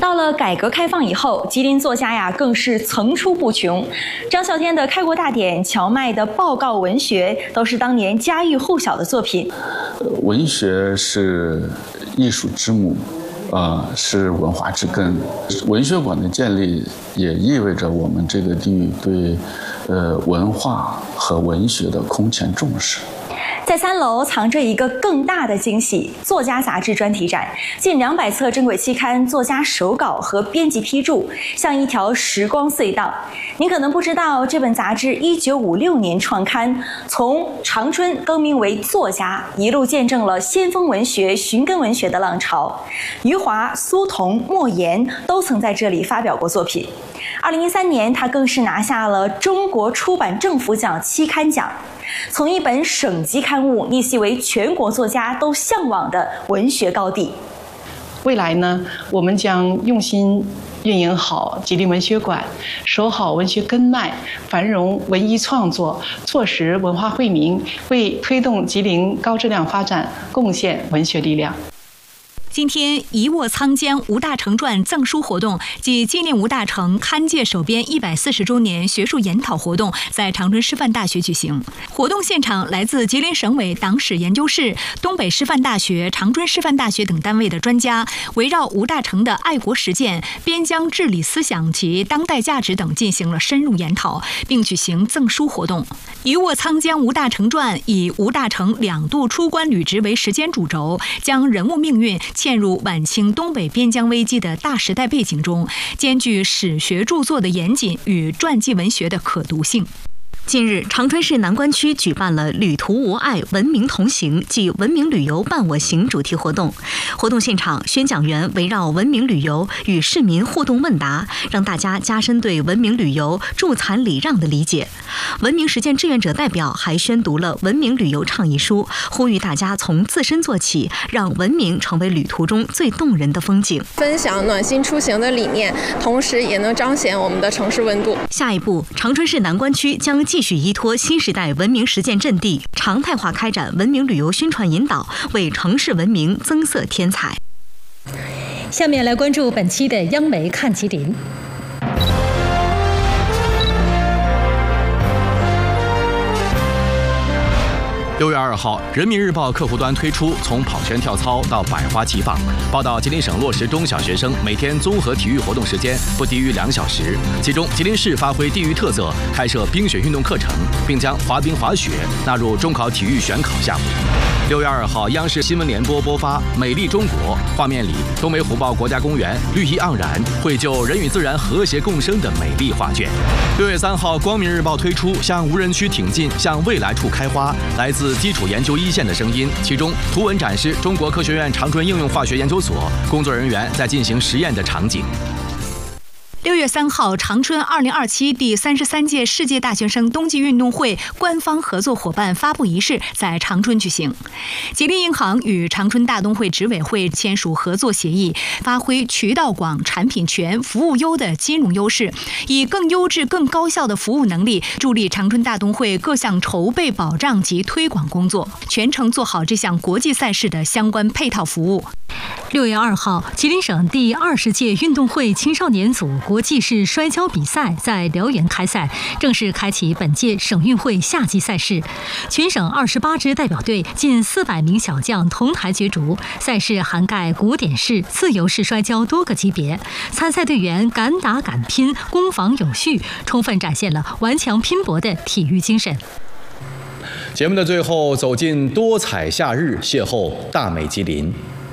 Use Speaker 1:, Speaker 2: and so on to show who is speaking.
Speaker 1: 到了改革开放以后，吉林作家呀更是层出不穷。张啸天的《开国大典》，荞麦的报告文学，都是当年家喻户晓的作品。
Speaker 2: 文学是艺术之母，是文化之根。文学馆的建立也意味着我们这个地域对文化和文学的空前重视。
Speaker 1: 在3楼藏着一个更大的惊喜——作家杂志专题展，近200册珍贵期刊、作家手稿和编辑批注，像一条时光隧道。您可能不知道，这本杂志1956年创刊，从长春更名为作家，一路见证了先锋文学、寻根文学的浪潮。余华、苏童、莫言都曾在这里发表过作品。2013年，他更是拿下了中国出版政府奖期刊奖。从一本省级刊物逆袭为全国作家都向往的文学高地。
Speaker 3: 未来呢，我们将用心运营好吉林文学馆，守好文学根脉，繁荣文艺创作，促使文化惠民，为推动吉林高质量发展贡献文学力量。
Speaker 4: 今天，一卧苍江吴大成传赠书活动暨纪念吴大成刊界首编140周年学术研讨活动在长春师范大学举行。活动现场，来自吉林省委党史研究室、东北师范大学、长春师范大学等单位的专家，围绕吴大成的爱国实践、边疆治理思想及当代价值等进行了深入研讨，并举行赠书活动。一卧苍江吴大成传以吴大成2度出关履职为时间主轴，将人物命运嵌入晚清东北边疆危机的大时代背景中，兼具史学著作的严谨与传记文学的可读性。
Speaker 5: 近日，长春市南关区举办了“旅途无碍，文明同行”暨文明旅游伴我行主题活动。活动现场，宣讲员围绕文明旅游与市民互动问答，让大家加深对文明旅游助残礼让的理解。文明实践志愿者代表还宣读了文明旅游倡议书，呼吁大家从自身做起，让文明成为旅途中最动人的风景。
Speaker 6: 分享暖心出行的理念，同时也能彰显我们的城市温度。
Speaker 5: 下一步，长春市南关区将继续依托新时代文明实践阵地，常态化开展文明旅游宣传引导，为城市文明增色添彩。
Speaker 7: 下面来关注本期的央媒看吉林。
Speaker 8: 6月2号，人民日报客户端推出从跑圈跳操到百花齐放，报道吉林省落实中小学生每天综合体育活动时间不低于2小时。其中，吉林市发挥地域特色，开设冰雪运动课程，并将滑冰、滑雪纳入中考体育选考项目。6月2号，央视新闻联播播发《美丽中国》，画面里东北虎豹国家公园绿意盎然，绘就人与自然和谐共生的美丽画卷。6月3号，光明日报推出向无人区挺进，向未来处开花，来自基础研究一线的声音。其中，图文展示中国科学院长春应用化学研究所工作人员在进行实验的场景。
Speaker 4: 6月3号，长春2027第33届世界大学生冬季运动会官方合作伙伴发布仪式在长春举行。吉林银行与长春大冬会执委会签署合作协议，发挥渠道广、产品全、服务优的金融优势，以更优质、更高效的服务能力，助力长春大冬会各项筹备、保障及推广工作，全程做好这项国际赛事的相关配套服务。
Speaker 7: 6月2号，吉林省第20届运动会青少年组国际式摔跤比赛在辽源开赛，正式开启本届省运会夏季赛事。全省28支代表队，近400名小将同台角逐。赛事涵盖古典式、自由式摔跤多个级别，参赛队员敢打敢拼，攻防有序，充分展现了顽强拼搏的体育精神。
Speaker 9: 节目的最后，走进多彩夏日，邂逅大美吉林。